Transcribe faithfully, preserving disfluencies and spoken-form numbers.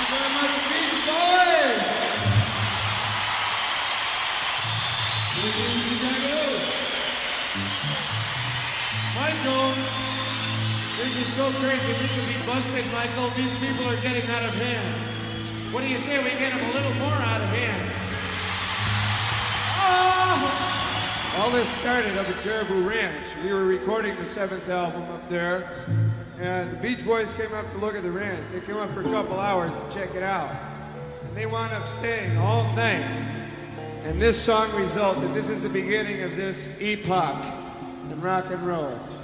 you very much, Beach Boys! Chicago. Michael, this is so crazy. We could be busted, Michael. These people are getting out of hand. What do you say we get them a little more out of hand? Oh! All this started up at Caribou Ranch. We were recording the seventh album up there, and the Beach Boys came up to look at the ranch. They came up for a couple hours to check it out. And they wound up staying all night. And this song resulted. This is the beginning of this epoch in rock and roll.